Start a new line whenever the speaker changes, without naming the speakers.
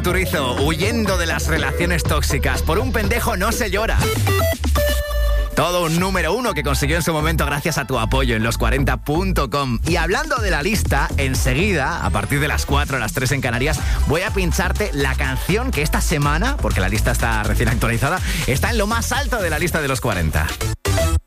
Turizo, huyendo de las relaciones tóxicas. Por un pendejo no se llora. Todo un número 1 que consiguió en su momento gracias a tu apoyo en los40.com. Y hablando de la lista, enseguida, a partir de las 4, las 3 en Canarias, voy a pincharte la canción que esta semana, porque la lista está recién actualizada, está en lo más alto de la lista de los 40.